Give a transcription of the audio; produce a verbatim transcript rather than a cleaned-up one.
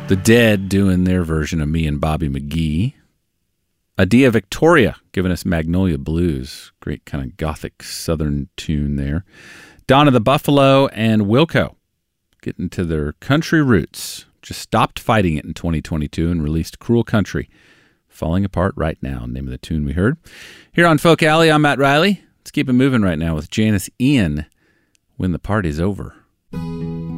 The Dead doing their version of Me and Bobby McGee. Adia Victoria giving us Magnolia Blues. Great kind of gothic southern tune there. Donna the Buffalo and Wilco getting to their country roots. Just stopped fighting it in twenty twenty-two and released Cruel Country. Falling Apart Right Now, name of the tune we heard. Here on Folk Alley, I'm Matt Riley. Let's keep it moving right now with Janice Ian, When the Party's Over.